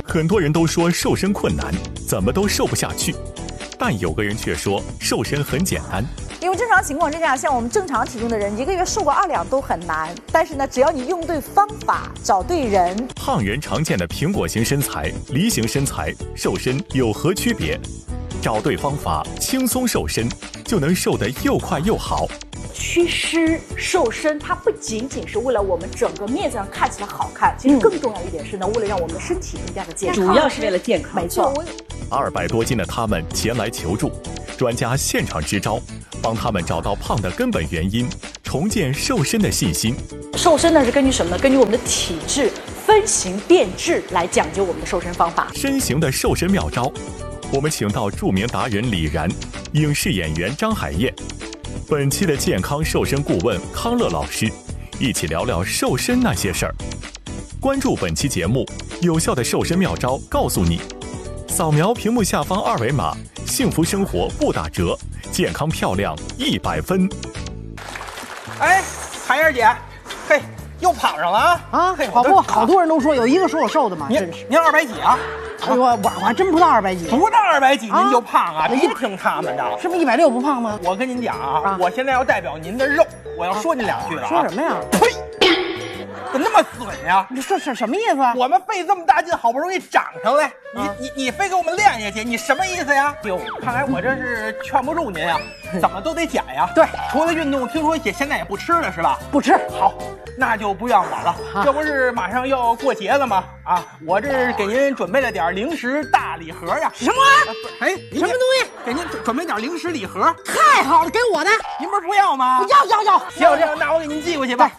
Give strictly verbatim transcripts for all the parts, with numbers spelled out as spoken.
很多人都说瘦身困难，怎么都瘦不下去，但有个人却说瘦身很简单。 因为正常情况之下，像我们正常体重的人，一个月瘦个二两都很难。但是呢，只要你用对方法，找对人。 胖人常见的苹果型身材、梨形身材，瘦身有何区别？找对方法，轻松瘦身，就能瘦得又快又好。 祛湿瘦身，它不仅仅是为了我们整个面子上看起来好看，其实更重要一点是呢，为了让我们的身体更加的健康。 主要是为了健康。 没错。 二百多斤的他们前来求助，专家现场支招，帮他们找到胖的根本原因，重建瘦身的信心。 瘦身呢是根据什么呢？根据我们的体质分型变质来讲究我们的瘦身方法。 身形的瘦身妙招，我们请到著名达人李然、影视演员张海燕，本期的健康瘦身顾问康乐老师，一起聊聊瘦身那些事儿。关注本期节目，有效的瘦身妙招告诉你。扫描屏幕下方二维码，幸福生活不打折，健康漂亮一百分。 哎，海燕姐，嘿，又胖上了啊！ 啊，好不？好多人都说有一个说我瘦的嘛，真是。 您二百几啊？ 哎呦，我我还真不到二百几， 不到二百几您就胖啊！别听他们的， 是不是一百六不胖吗？ 我跟您讲啊，我现在要代表您的肉，我要说您两句了啊。 说什么呀？ 呸！怎么那么损呀？ 你说是什么意思啊？ 我们费这么大劲，好不容易长上来，你你你非给我们练下去，你什么意思呀？哟，看来我这是劝不住您呀，怎么都得减呀。 对， 除了运动，听说也现在也不吃了是吧？ 不吃。 好，那就不怨我了。这不是马上要过节了吗？啊，我这是给您准备了点零食大礼盒呀。 什么？ 哎， 什么东西？ 给您准备点零食礼盒。 太好了，给我的。 您不是不要吗？ 要要要。 行，这样那我给您寄过去吧。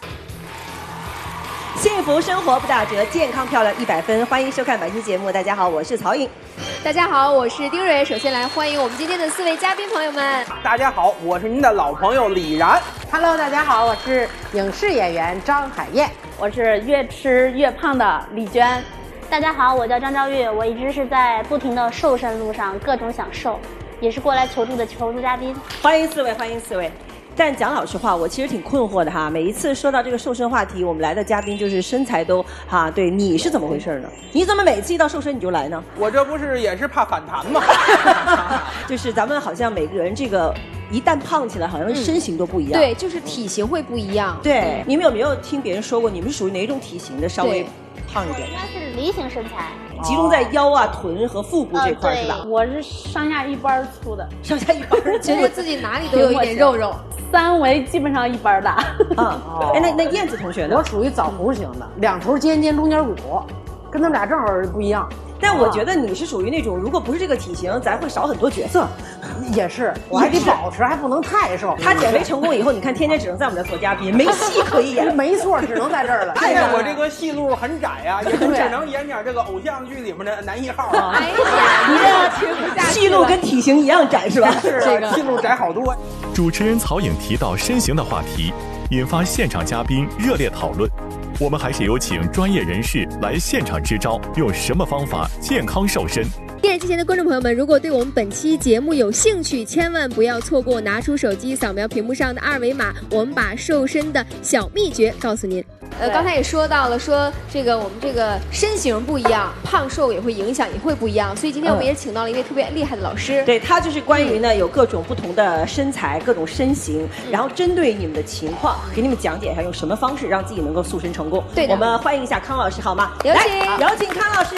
幸福生活不打折，健康漂亮一百分。欢迎收看本期节目。大家好，我是曹颖。 大家好，我是丁蕊。首先来欢迎我们今天的四位嘉宾朋友们。 大家好，我是您的老朋友李然。 Hello， 大家好，我是影视演员张海燕。 我是越吃越胖的李娟。 大家好，我叫张昭玉，我一直是在不停的瘦身路上，各种想瘦，也是过来求助的求助嘉宾。 欢迎四位，欢迎四位。但讲老实话，我其实挺困惑的哈。每一次说到这个瘦身话题，我们来的嘉宾就是身材都哈，对，你是怎么回事呢？你怎么每次一到瘦身你就来呢？ 我这不是也是怕反弹吗？ 就是咱们好像每个人这个一旦胖起来，好像身形都不一样。 嗯、对，就是体型会不一样。 对，你们有没有听别人说过，你们是属于哪种体型的？稍微胖一点？ 应该是梨形身材。 集中在腰啊、臀和腹部这块、呃、是吧？ 我是上下一般粗的， 上下一般， 觉得自己哪里都有一点肉肉， 三围基本上一般大。 啊，哎，那那燕子同学呢？ 我属于枣核型的，两头尖尖，中间鼓，跟他们俩正好不一样。 但我觉得你是属于那种，如果不是这个体型，咱会少很多角色。 也是，我还得保持，还不能太瘦。 他减肥成功以后，你看天天只能在我们这做嘉宾，没戏可以演。 没错，只能在这儿了。 但是我这个戏路很窄呀、啊，也就只能演点这个偶像剧里面的男一号啊。 哎呀，你这听不下去。 戏路跟体型一样窄是吧？ 是啊，这个戏路窄好多。 主持人曹颖提到身形的话题，引发现场嘉宾热烈讨论。我们还是有请专业人士来现场支招，用什么方法健康瘦身。 电视机前的观众朋友们，如果对我们本期节目有兴趣，千万不要错过，拿出手机扫描屏幕上的二维码，我们把瘦身的小秘诀告诉您。呃，刚才也说到了，说这个我们这个身形不一样，胖瘦也会影响，也会不一样。所以今天我们也请到了一位特别厉害的老师， 嗯、对他就是关于呢有各种不同的身材、各种身形， 嗯、 然后针对你们的情况，给你们讲解一下用什么方式让自己能够塑身成功。 对的， 我们欢迎一下康老师好吗？ 有请， 有请康老师。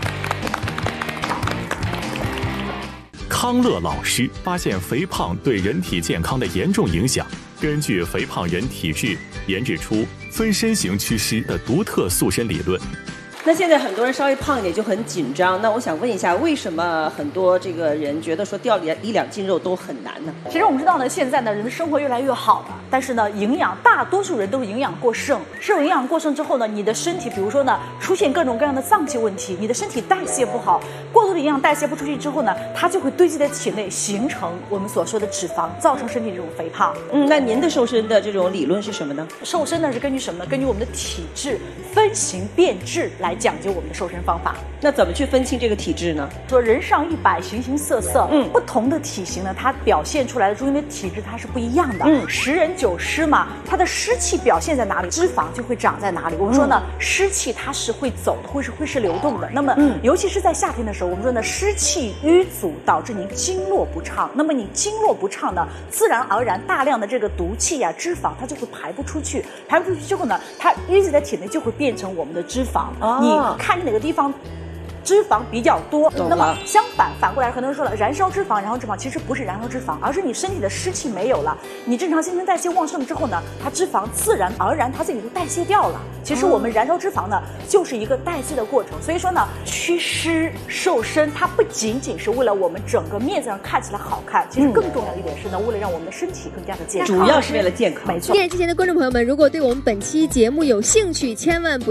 康乐老师发现肥胖对人体健康的严重影响，根据肥胖人体质研制出分身型祛湿的独特塑身理论。 那现在很多人稍微胖一点就很紧张，那我想问一下，为什么很多这个人觉得说掉一两斤肉都很难呢？ 其实我们知道呢，现在呢人生活越来越好了，但是呢营养大多数人都是营养过剩，摄入营养过剩之后呢，你的身体比如说呢出现各种各样的脏器问题，你的身体代谢不好，过多的营养代谢不出去之后呢，它就会堆积在体内，形成我们所说的脂肪，造成身体这种肥胖。 嗯，那您的瘦身的这种理论是什么呢？ 瘦身呢是根据什么呢？根据我们的体质分型变质来来讲究我们的瘦身方法。 那怎么去分清这个体质呢？ 说人上一百，形形色色， 嗯， 不同的体型呢，它表现出来的中间的体质它是不一样的。 嗯， 十人九湿嘛，它的湿气表现在哪里，脂肪就会长在哪里。我们说呢，嗯、湿气它是会走的，会是会是流动的。那么，嗯，尤其是在夏天的时候，我们说呢，湿气淤阻导致您经络不畅。那么你经络不畅呢，自然而然大量的这个毒气呀、啊、脂肪它就会排不出去，排不出去之后呢，它淤积在体内就会变成我们的脂肪。哦、你看哪个地方脂肪比较多，那么相反反过来，很多人说了，燃烧脂肪，燃烧脂肪其实不是燃烧脂肪，而是你身体的湿气没有了，你正常新陈代谢旺盛之后呢，它脂肪自然而然它自己就代谢掉了。其实我们燃烧脂肪呢，就是一个代谢的过程。所以说呢，祛湿瘦身，它不仅仅是为了我们整个面子上看起来好看，其实更重要一点是呢，为了让我们的身体更加的健康， 主要是为了健康。 没错。电视机前的观众朋友们，如果对我们本期节目有兴趣，千万不